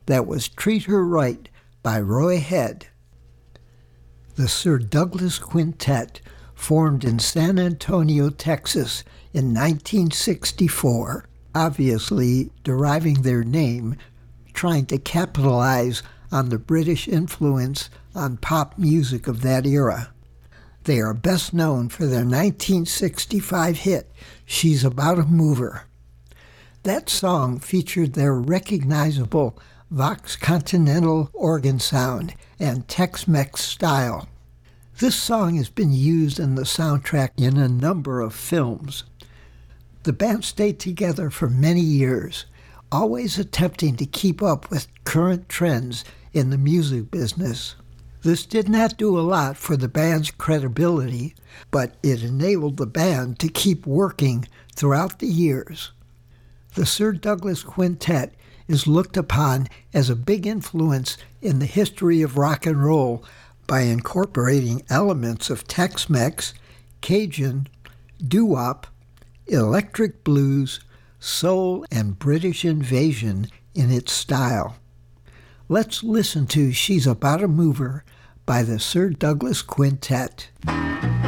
That was Treat Her Right by Roy Head. The Sir Douglas Quintet formed in San Antonio, Texas in 1964, obviously deriving their name, trying to capitalize on the British influence on pop music of that era. They are best known for their 1965 hit, She's About a Mover. That song featured their recognizable Vox Continental organ sound and Tex-Mex style. This song has been used in the soundtrack in a number of films. The band stayed together for many years, always attempting to keep up with current trends in the music business. This did not do a lot for the band's credibility, but it enabled the band to keep working throughout the years. The Sir Douglas Quintet is looked upon as a big influence in the history of rock and roll by incorporating elements of Tex-Mex, Cajun, doo-wop, electric blues, soul, and British invasion in its style. Let's listen to She's About a Mover by the Sir Douglas Quintet.